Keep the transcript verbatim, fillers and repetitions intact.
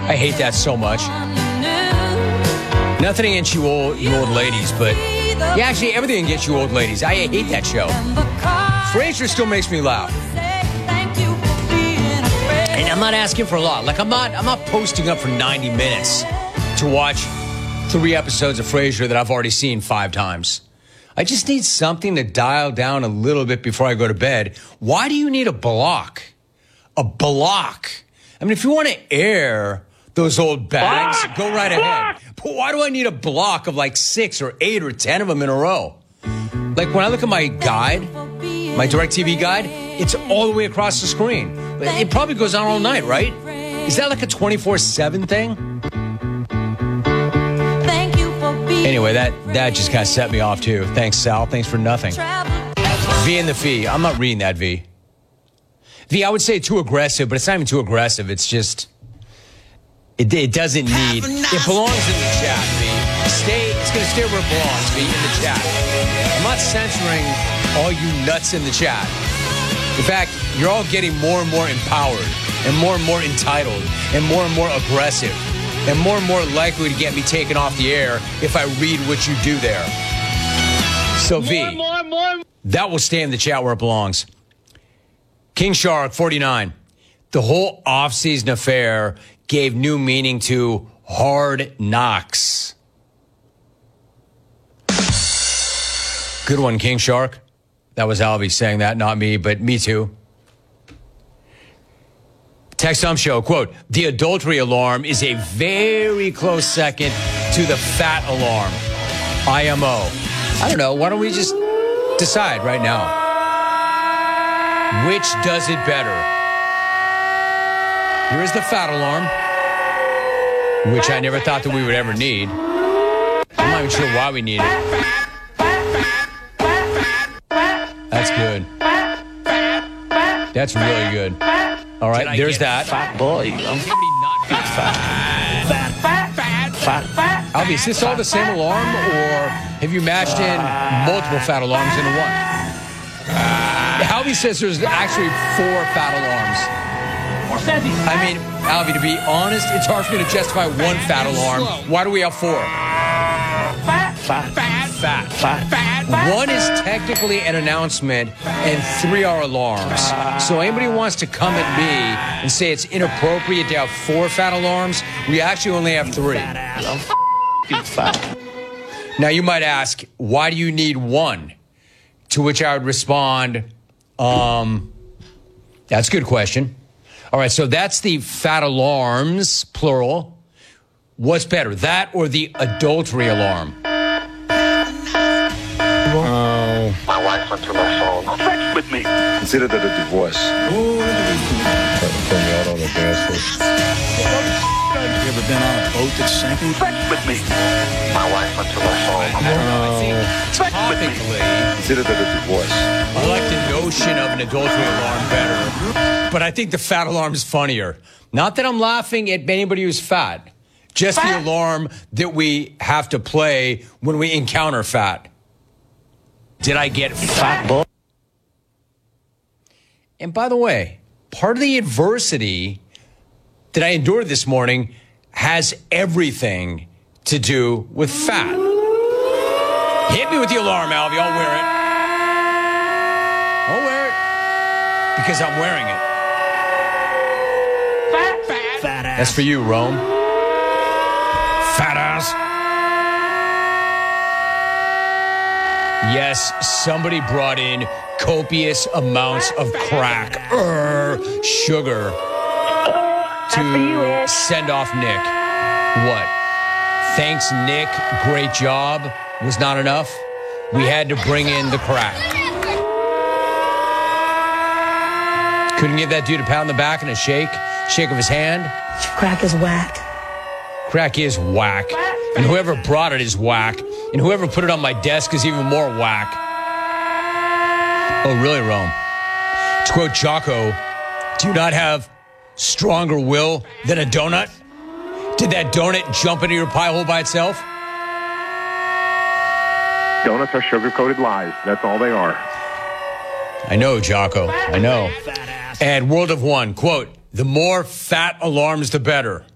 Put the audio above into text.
I hate that so much. Nothing against you old, you old ladies, but yeah, actually everything against you old ladies. I hate that show. Frasier still makes me laugh. And I'm not asking for a lot. Like I'm not, I'm not posting up for ninety minutes to watch three episodes of Frasier that I've already seen five times. I just need something to dial down a little bit before I go to bed. Why do you need a block? A block. I mean, if you want to air those old bags, block, go right block. ahead. But why do I need a block of like six or eight or ten of them in a row? Like when I look at my guide, my DirecTV guide, it's all the way across the screen. It probably goes on all night, right? Is that like a twenty-four seven thing? Anyway, that, that just kind of set me off too. Thanks, Sal. Thanks for nothing. V and the Fee. I'm not reading that, V. V, I would say too aggressive, but it's not even too aggressive. It's just, it, it doesn't need, it belongs in the chat, V. Stay, it's going to stay where it belongs, V, in the chat. I'm not censoring all you nuts in the chat. In fact, you're all getting more and more empowered and more and more entitled and more and more aggressive and more and more likely to get me taken off the air if I read what you do there. So, V, more, more, more. That will stay in the chat where it belongs. King Shark, forty-nine. The whole off-season affair gave new meaning to Hard Knocks. Good one, King Shark. That was Albie saying that, not me, but me too. Text Dump Show, quote, the adultery alarm is a very close second to the fat alarm. I M O. I don't know. Why don't we just decide right now? Which does it better? Here is the fat alarm, which I never thought that we would ever need. I'm not even sure why we need it. That's good. That's really good. All right, there's that. Fat boy. I'm fat, fat, fat, fat, fat, fat. Albie, is this all the same alarm, or have you matched in multiple fat alarms into one? Albie says there's actually four fat alarms. I mean, Albie, to be honest, it's hard for me to justify one fat alarm. Why do we have four? Fat, fat, fat, fat, fat, fat. One is technically an announcement, and three are alarms. So anybody who wants to come at me and say it's inappropriate to have four fat alarms, we actually only have three. Now, you might ask, why do you need one? To which I would respond, um, that's a good question. All right, so that's the fat alarms, plural. What's better, that or the adultery alarm? Oh. My wife went through my phone. Sex with me. Consider that a divorce. Oh, put me out on the dance floor. You ever been on a boat that's sinking? Sex with me. My wife went through my phone. Oh. Topically, consider that a divorce. I like the notion of an adultery alarm better, but I think the fat alarm is funnier. Not that I'm laughing at anybody who's fat, just fat. The alarm that we have to play when we encounter fat. Did I get fat? Boy? And by the way, part of the adversity that I endured this morning has everything to do with fat. Hit me with the alarm, Albie. I'll wear it. I'll wear it because I'm wearing it. Fat, fat, fat ass. That's for you, Rome. Fat ass. Yes, somebody brought in copious amounts of crack, er, sugar to send off Nick. What? Thanks, Nick. Great job. Was not enough. We had to bring in the crack. Couldn't give that dude a pat on the back and a shake, shake of his hand. Crack is whack. Crack is whack. And whoever brought it is whack. And whoever put it on my desk is even more whack. Oh, really, Rome? To quote Jocko, do you not have stronger will than a donut? Did that donut jump into your pie hole by itself? Donuts are sugar-coated lies. That's all they are. I know, Jocko. I know. And World of One, quote, the more fat alarms, the better.